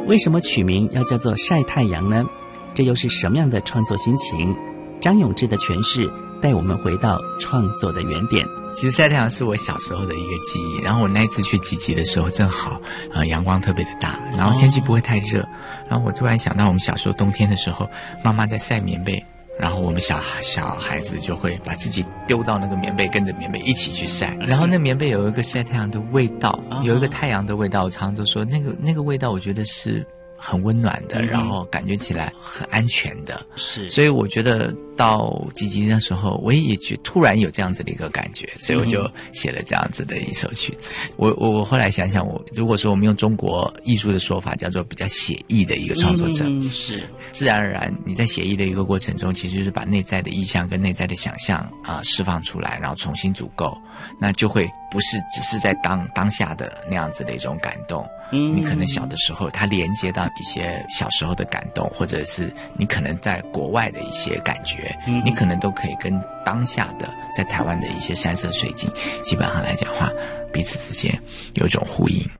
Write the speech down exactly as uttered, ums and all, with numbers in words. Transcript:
为什么取名要叫做晒太阳呢？这又是什么样的创作心情？张永志的诠释带我们回到创作的原点。 其实晒太阳是我小时候的一个记忆，然后我那一次去集集的时候正好呃阳光特别的大，然后天气不会太热，然后我突然想到我们小时候冬天的时候，妈妈在晒棉被，然后我们小小孩子就会把自己丢到那个棉被，跟着棉被一起去晒，然后那棉被有一个晒太阳的味道，有一个太阳的味道，我常常都说那个那个味道我觉得是很温暖的，然后感觉起来很安全的，是，所以我觉得到集集那时候，我也觉突然有这样子的一个感觉，所以我就写了这样子的一首曲子。我我我后来想想，我如果说我们用中国艺术的说法，叫做比较写意的一个创作者，嗯、是自然而然你在写意的一个过程中，其实就是把内在的意象跟内在的想象啊、呃、释放出来，然后重新组构，那就会不是只是在当当下的那样子的一种感动。嗯，你可能小的时候它连接到一些小时候的感动，或者是你可能在国外的一些感觉，嗯、你可能都可以跟当下的在台湾的一些山色水景，基本上来讲话，彼此之间有一种呼应。